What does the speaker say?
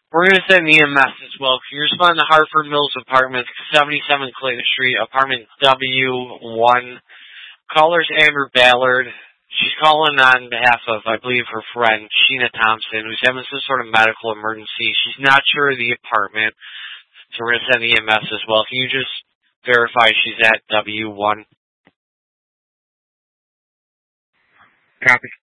We're going to send EMS as well. Can you respond to Hartford Mills Apartments, 77 Clayton Street, apartment W1. Caller's Amber Ballard. She's calling on behalf of, I believe, her friend, Sheena Thompson, who's having some sort of medical emergency. She's not sure of the apartment, so we're going to send EMS as well. Can you just verify she's at W1? Copy.